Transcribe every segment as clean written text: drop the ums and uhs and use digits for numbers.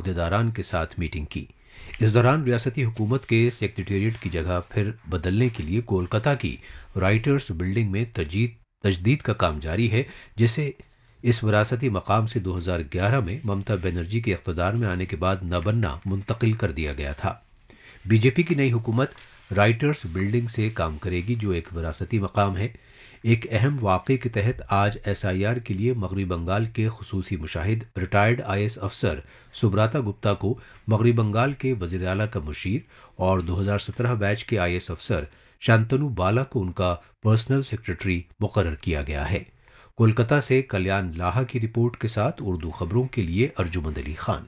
عہدیداران کے ساتھ میٹنگ کی۔ اس دوران ریاستی حکومت کے سیکریٹریٹ کی جگہ پھر بدلنے کے لیے کولکتہ کی رائٹرز بلڈنگ میں تجدید کا کام جاری ہے، جسے اس وراثتی مقام سے 2011 میں ممتا بنرجی کے اقتدار میں آنے کے بعد نہ بننا منتقل کر دیا گیا تھا۔ بی جے پی کی نئی حکومت رائٹرز بلڈنگ سے کام کرے گی، جو ایک وراثتی مقام ہے۔ ایک اہم واقعے کے تحت آج ایس آئی آر کے لیے مغربی بنگال کے خصوصی مشاہد ریٹائرڈ آئی ایس افسر سبراتا گپتا کو مغربی بنگال کے وزیر اعلیٰ کا مشیر اور 2017 بیچ کے آئی ایس افسر شانتنو بالا کو ان کا پرسنل سیکرٹری مقرر کیا گیا ہے۔ کولکتہ سے کلیان لاہا کی رپورٹ کے ساتھ اردو خبروں کے لیے ارجمند علی خان۔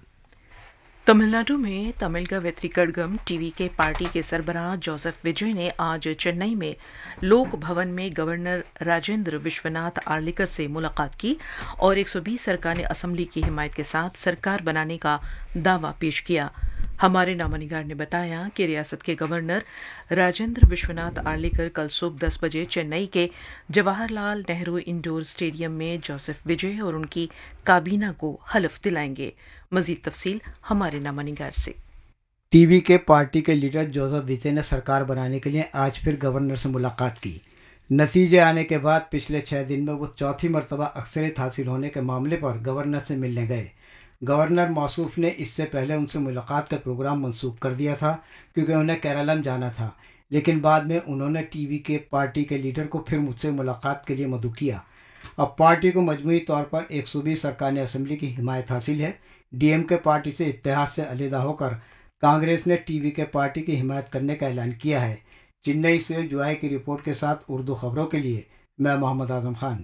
تمل ناڈو میں تمل کا ویتری کڑگم ٹی وی کے پارٹی کے سربراہ جوزف وجے نے آج چنئی میں لوک بھون میں گورنر راجندر وشوناتھ آرلیکر سے ملاقات کی اور 120 ارکان اسمبلی کی حمایت کے ساتھ سرکار بنانے کا دعویٰ پیش کیا۔ ہمارے نامہ نگار نے بتایا کہ ریاست کے گورنر راجندر وشوناتھ آرلیکر کل صبح 10 بجے چنئی کے جواہر لال نہرو انڈور اسٹیڈیم میں جوزف وجے اور ان کی کابینہ کو حلف دلائیں گے۔ مزید تفصیل ہمارے نامہ نگار سے۔ ٹی وی کے پارٹی کے لیڈر جوزف وجے نے سرکار بنانے کے لیے آج پھر گورنر سے ملاقات کی۔ نتیجے آنے کے بعد پچھلے 6 دن میں وہ چوتھی مرتبہ اکثریت حاصل ہونے کے معاملے پر گورنر سے ملنے گئے۔ گورنر موصوف نے اس سے پہلے ان سے ملاقات کا پروگرام منسوخ کر دیا تھا کیونکہ انہیں کیرالم جانا تھا، لیکن بعد میں انہوں نے ٹی وی کے پارٹی کے لیڈر کو پھر مجھ سے ملاقات کے لیے مدعو کیا۔ اب پارٹی کو مجموعی طور پر 120 ارکان اسمبلی کی حمایت حاصل ہے۔ ڈی ایم کے پارٹی سے اتحاد سے علیحدہ ہو کر کانگریس نے ٹی وی کے پارٹی کی حمایت کرنے کا اعلان کیا ہے۔ چنئی سے جوائے کی رپورٹ کے ساتھ اردو خبروں کے لیے میں محمد اعظم خان۔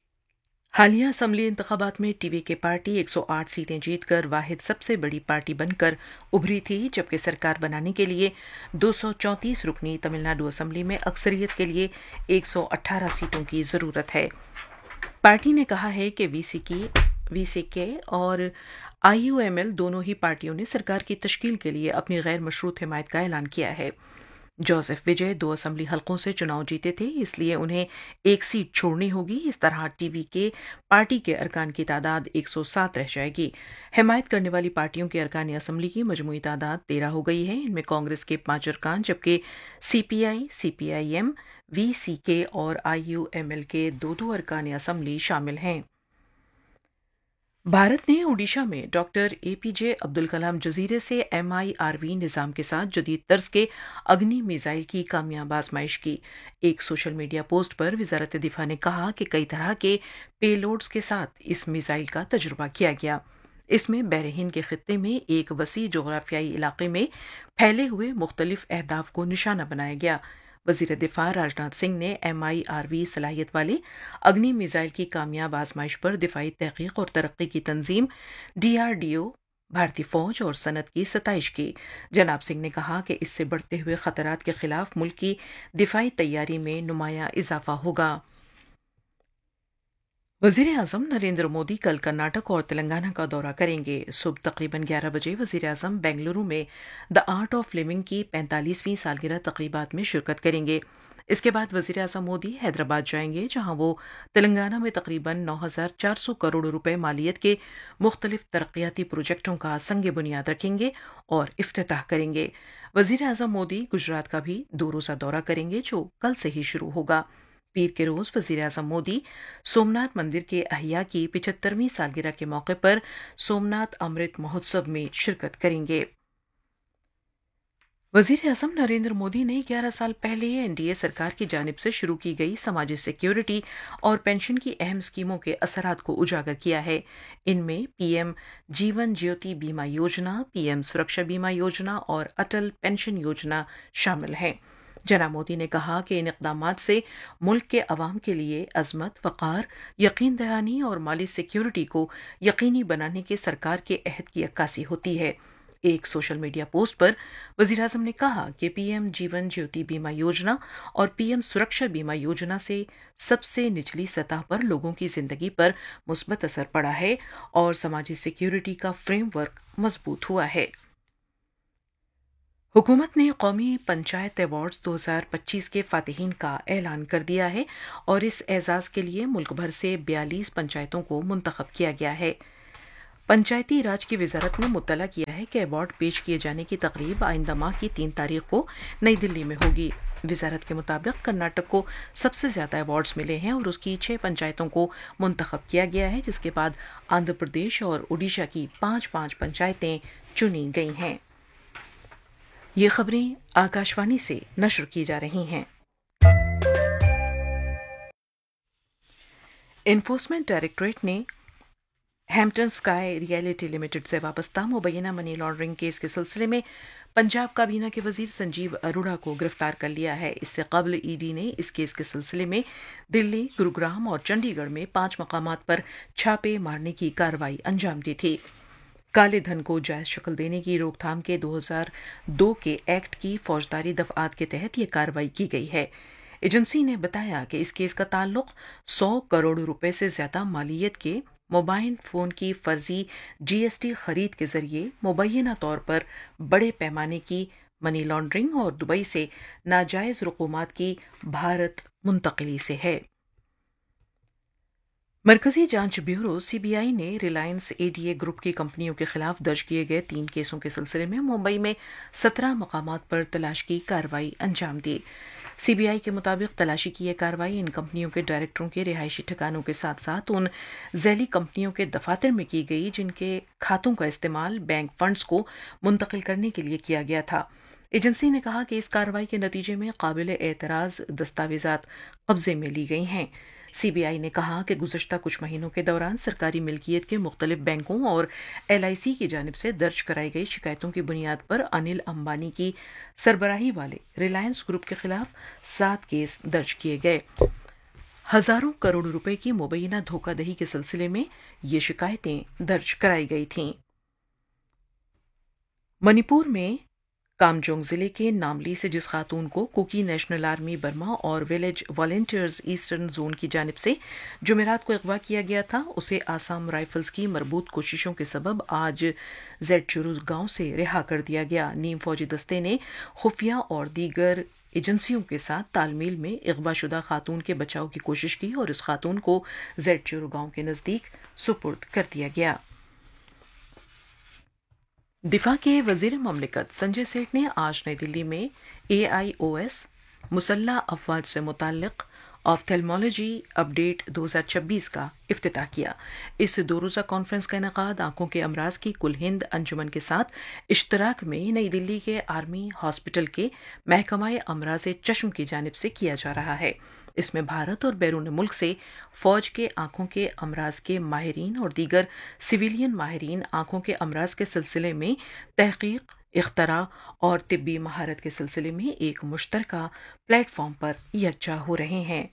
حالیہ اسمبلی انتخابات میں ٹی وی کے پارٹی 108 سیٹیں جیت کر واحد سب سے بڑی پارٹی بن کر ابھری تھی، جبکہ سرکار بنانے کے لیے 234 رکنی تمل ناڈو اسمبلی میں اکثریت کے لیے 118 سیٹوں کی ضرورت ہے۔ پارٹی نے کہا ہے کہ وی سی کے اور آئی یو ایم ایل دونوں ہی پارٹیوں نے سرکار کی تشکیل کے لیے اپنی غیر مشروط حمایت کا اعلان کیا ہے۔ جوزف وجے 2 اسمبلی حلقوں سے چناؤ جیتے تھے، اس لیے انہیں ایک سیٹ چھوڑنی ہوگی۔ اس طرح ٹی وی کے پارٹی کے ارکان کی تعداد 107 رہ جائے گی۔ حمایت کرنے والی پارٹیوں کے ارکان اسمبلی کی مجموعی تعداد 13 ہو گئی ہے۔ ان میں کانگریس کے 5 ارکان، جبکہ سی پی آئی ایم، وی سی کے اور آئی یو ایم ایل کے 2 ارکان اسمبلی شامل ہیں۔ بھارت نے اوڈیشہ میں ڈاکٹر اے پی جے عبدالکلام جزیرے سے MIRV نظام کے ساتھ جدید طرز کے اگنی میزائل کی کامیاب آزمائش کی۔ ایک سوشل میڈیا پوسٹ پر وزارت دفاع نے کہا کہ کئی طرح کے پے لوڈز کے ساتھ اس میزائل کا تجربہ کیا گیا۔ اس میں بحر ہند کے خطے میں ایک وسیع جغرافیائی علاقے میں پھیلے ہوئے مختلف اہداف کو نشانہ بنایا گیا۔ وزیر دفاع راجناتھ سنگھ نے MIRV صلاحیت والے اگنی میزائل کی کامیاب آزمائش پر دفاعی تحقیق اور ترقی کی تنظیم DRDO، بھارتی فوج اور صنعت کی ستائش کی۔ جناب سنگھ نے کہا کہ اس سے بڑھتے ہوئے خطرات کے خلاف ملک کی دفاعی تیاری میں نمایاں اضافہ ہوگا۔ وزیر اعظم نریندر مودی کل کرناٹک اور تلنگانہ کا دورہ کریں گے۔ صبح تقریباً 11 بجے وزیر اعظم بنگلورو میں دی آرٹ آف لیونگ کی 45ویں سالگرہ تقریبات میں شرکت کریں گے۔ اس کے بعد وزیر اعظم مودی حیدرآباد جائیں گے، جہاں وہ تلنگانہ میں تقریباً 9,400 کروڑ روپے مالیت کے مختلف ترقیاتی پروجیکٹوں کا سنگ بنیاد رکھیں گے اور افتتاح کریں گے۔ وزیر اعظم مودی گجرات کا بھی 2 روزہ دورہ کریں گے، جو کل سے ہی شروع ہوگا۔ پیر کے روز وزیر اعظم مودی سومناتھ مندر کے احیاء کی 75ویں سالگرہ کے موقع پر سومناتھ امرت مہوتسو میں شرکت کریں گے۔ وزیر اعظم نریندر مودی نے 11 سال پہلے NDA سرکار کی جانب سے شروع کی گئی سماجی سیکیورٹی اور پینشن کی اہم اسکیموں کے اثرات کو اجاگر کیا ہے۔ ان میں PM جیون جیوتی بیمہ یوجنا، PM سرکشا بیمہ یوجنا اور اٹل پینشن یوجنا شامل ہیں۔ جناب مودی نے کہا کہ ان اقدامات سے ملک کے عوام کے لیے عظمت، وقار، یقین دہانی اور مالی سیکیورٹی کو یقینی بنانے کے سرکار کے عہد کی عکاسی ہوتی ہے۔ ایک سوشل میڈیا پوسٹ پر وزیر اعظم نے کہا کہ PM جیون جیوتی بیمہ یوجنا اور PM سرکشا بیمہ یوجنا سے سب سے نچلی سطح پر لوگوں کی زندگی پر مثبت اثر پڑا ہے اور سماجی سیکیورٹی کا فریم ورک مضبوط ہوا ہے۔ حکومت نے قومی پنچایت ایوارڈز 2025 کے فاتحین کا اعلان کر دیا ہے اور اس اعزاز کے لیے ملک بھر سے 42 پنچایتوں کو منتخب کیا گیا ہے۔ پنچایتی راج کی وزارت نے مطلع کیا है कि अवार्ड पेश किए जाने की तकरीब आइंदा माह की 3 तारीख को नई दिल्ली में होगी। वजारत के मुताबिक कर्नाटक को सबसे ज्यादा अवार्ड्स मिले हैं और उसकी 6 पंचायतों को मुंतखब किया गया है, जिसके बाद आंध्र प्रदेश और ओडिशा की 5-5 पंचायतें चुनी गई हैं। ये खबरें आकाशवाणी से नश्र की जा रही हैं। एनफोर्समेंट डायरेक्टरेट ने हैम्पटन स्काई रियलिटी लिमिटेड से वाबस्ता मुबैना मनी लॉन्ड्रिंग केस के सिलसिले में पंजाब काबीना के वजीर संजीव अरोड़ा को गिरफ्तार कर लिया है। इससे कबल ईडी ने इस केस के सिलसिले में दिल्ली, गुरुग्राम और चंडीगढ़ में 5 मकामात पर छापे मारने की कार्रवाई अंजाम दी थी। काले धन को जायज शक्ल देने की रोकथाम के 2002 के एक्ट की फौजदारी दफआत के तहत ये कार्रवाई की गई है। एजेंसी ने बताया कि इस केस का ताल्लुक 100 करोड़ रुपए से ज्यादा मालियत के मोबाइल फोन की फर्जी जीएसटी खरीद के जरिए मुबैना तौर पर बड़े पैमाने की मनी लॉन्ड्रिंग और दुबई से नाजायज रकूमात की भारत मुंतकिली से है। मरकजी जांच ब्यूरो सीबीआई ने रिलायंस एडीए ग्रुप की कंपनियों के खिलाफ दर्ज किए गए 3 केसों के सिलसिले में मुंबई में 17 मकामात पर तलाश की कार्रवाई अंजाम दी। सीबीआई के मुताबिक तलाशी की यह कार्रवाई इन कंपनियों के डायरेक्टरों के रिहायशी ठिकानों के साथ साथ उन झैली कंपनियों के दफातर में की गई जिनके खातों का इस्तेमाल बैंक फंड्स को मुंतकिल करने के लिए किया गया था। एजेंसी ने कहा कि इस कार्रवाई के नतीजे में काबिल एतराज दस्तावेजात कब्जे में ली गई हैं। सीबीआई ने कहा कि गुज़श्ता कुछ महीनों के दौरान सरकारी मिल्कियत के मुख्तलिफ बैंकों और एलआईसी की जानिब से दर्ज कराई गई शिकायतों की बुनियाद पर अनिल अंबानी की सरबराही वाले रिलायंस ग्रुप के खिलाफ 7 केस दर्ज किए गए। हजारों करोड़ रुपए की मुबैना धोखाधड़ी के सिलसिले में ये शिकायतें दर्ज कराई गई थीं। मणिपुर में कामजोंग जिले के नामली से जिस खातून को कुकी नेशनल आर्मी बर्मा और विलेज वॉलंटियर्स ईस्टर्न जोन की जानिब से जुमेरात को अगवा किया गया था, उसे आसाम राइफल्स की मरबूत कोशिशों के सबब आज जेडचुरू गांव से रिहा कर दिया गया। नीम फौजी दस्ते ने खुफिया और दीगर एजेंसियों के साथ तालमेल में अगवाशुदा खातून के बचाव की कोशिश की और इस खातून को जेडचुरू गांव के नजदीक सुपुर्द कर दिया गया। दिफा के वजीर ममलिकत संजय सेठ ने आज नई दिल्ली में AIOS मुसल्ला अफवाज से मुताल्लिक ऑफ्थेल्मोलॉजी अपडेट 2026 का इफ्तिताह किया। इस 2 रोज़ा कॉन्फ्रेंस का इनेकाद आंखों के अमराज की कुल हिंद अंजुमन के साथ इश्तराक में नई दिल्ली के आर्मी हॉस्पिटल के महकमाए अमराज चश्म की जानिब से किया जा रहा है। इसमें भारत और बैरून मुल्क से फौज के आंखों के अमराज के माहिरीन और दीगर सिविलियन माहिरीन आंखों के अमराज के सिलसिले में तहकीक, इख्तरा और तिब्बी महारत के सिलसिले में एक मुश्तरका प्लेटफॉर्म पर यकजा हो रहे हैं।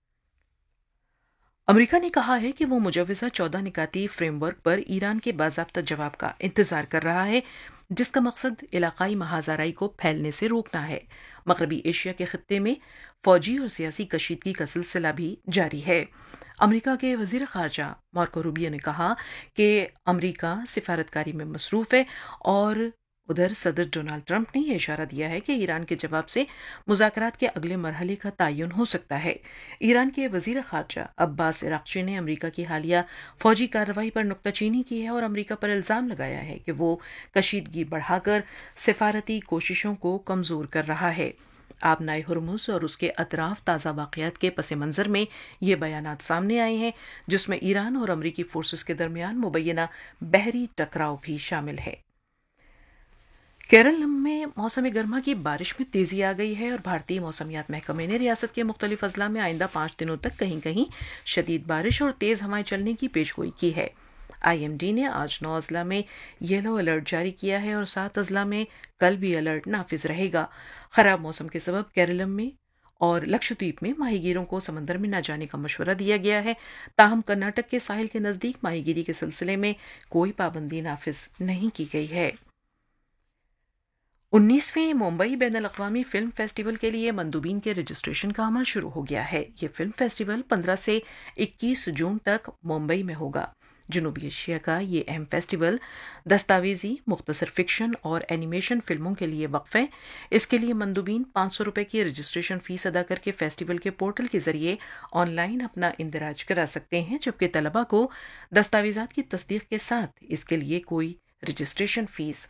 अमेरिका ने कहा है कि वो मुजव्वज़ा 14 निकाती फ्रेमवर्क पर ईरान के बाज़ाब्ता जवाब का इंतजार कर रहा है, जिसका मकसद इलाकाई महाजराई को फैलने से रोकना है। मगरबी एशिया के खित्ते में फौजी और सियासी कशीदगी का सिलसिला भी जारी है। अमेरिका के वजीर खारजा मार्को रूबियो ने कहा कि अमेरिका सिफारतकारी में मसरूफ है और उधर सदर डोनाल्ड ट्रंप ने यह इशारा दिया है कि ईरान के जवाब से मुज़ाकरात के अगले मरहले का तयन हो सकता है। ईरान के वजीर खारजा अब्बास इराक़ची ने अमेरिका की हालिया फौजी कार्रवाई पर नुक्ताचीनी की है और अमेरिका पर इल्ज़ाम लगाया है कि वो कशीदगी बढ़ाकर सिफारती कोशिशों को कमज़ोर कर रहा है। आबनाए हुर्मुज़ और उसके अतराफ ताज़ा वाक़यात के पस मंज़र में ये बयानात सामने आए हैं, जिसमें ईरान और अमरीकी फोर्सेस के दरमियान मुबैना बहरी टकराव भी शामिल है। केरल में मौसम गर्मा की बारिश में तेजी आ गई है और भारतीय मौसमियात महकमे ने रियासत के मुख्तलिफ अजला में आइंदा 5 दिनों तक कहीं कहीं शदीद बारिश और तेज हवाएं चलने की पेशगोई की है। IMD ने आज 9 अजला में येलो अलर्ट जारी किया है और 7 अजला में कल भी अलर्ट नाफिज रहेगा। खराब मौसम के सबब केरलम में और लक्षद्वीप में माहीगीरों को समंदर में न जाने का मशवरा दिया गया है। ताहम कर्नाटक के साहिल के नज़दीक माहीगीरी के सिलसिले में कोई पाबंदी नाफिज नहीं की गई है। 19वें मुंबई बैनुल अक़वामी फ़िल्म फेस्टिवल के लिए मंदूबीन के रजिस्ट्रेशन का अमल शुरू हो गया है। ये फ़िल्म फेस्टिवल 15 से 21 जून तक मुंबई में होगा। जनूबी एशिया का ये अहम फेस्टिवल दस्तावेजी, मुख्तसर फिक्शन और एनिमेशन फिल्मों के लिए वक्फ है। इसके लिए मंदूबीन 500 रुपये की रजिस्ट्रेशन फ़ीस अदा करके फेस्टिवल के पोर्टल के जरिए ऑनलाइन अपना इंदराज करा सकते हैं, जबकि तलबा को दस्तावेजात की तस्दीक के साथ इसके लिए कोई रजिस्ट्रेशन फ़ीस